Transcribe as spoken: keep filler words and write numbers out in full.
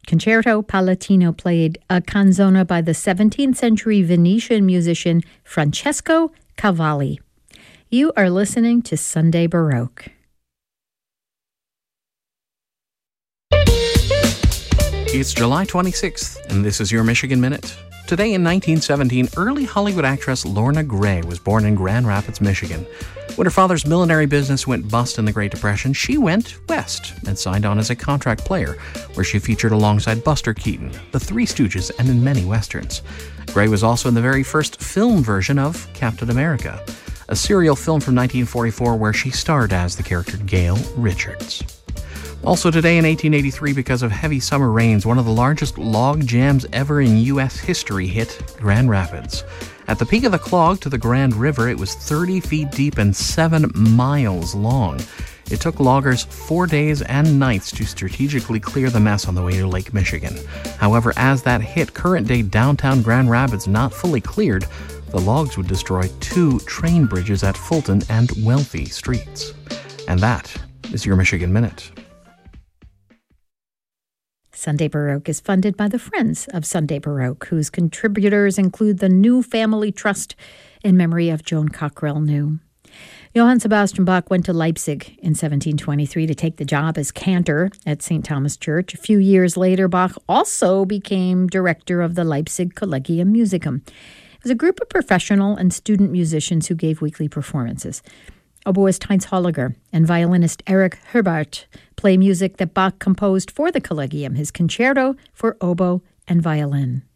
Concerto Palatino played a canzona by the seventeenth century Venetian musician Francesco Cavalli. You are listening to Sunday Baroque. It's July twenty-sixth, and this is your Michigan Minute. Today in nineteen seventeen, early Hollywood actress Lorna Gray was born in Grand Rapids, Michigan. When her father's millinery business went bust in the Great Depression, she went west and signed on as a contract player, where she featured alongside Buster Keaton, the Three Stooges, and in many westerns. Gray was also in the very first film version of Captain America, a serial film from nineteen forty-four where she starred as the character Gail Richards. Also today in eighteen eighty-three, because of heavy summer rains, one of the largest log jams ever in U S history hit Grand Rapids. At the peak of the clog to the Grand River, it was thirty feet deep and seven miles long. It took loggers four days and nights to strategically clear the mess on the way to Lake Michigan. However, as that hit current-day downtown Grand Rapids not fully cleared, the logs would destroy two train bridges at Fulton and Wealthy streets. And that is your Michigan Minute. Sunday Baroque is funded by the Friends of Sunday Baroque, whose contributors include the New Family Trust in memory of Joan Cockrell New. Johann Sebastian Bach went to Leipzig in seventeen twenty-three to take the job as cantor at Saint Thomas Church. A few years later, Bach also became director of the Leipzig Collegium Musicum. It was a group of professional and student musicians who gave weekly performances. Oboist Heinz Holliger and violinist Erich Herbart play music that Bach composed for the Collegium, his concerto for oboe and violin.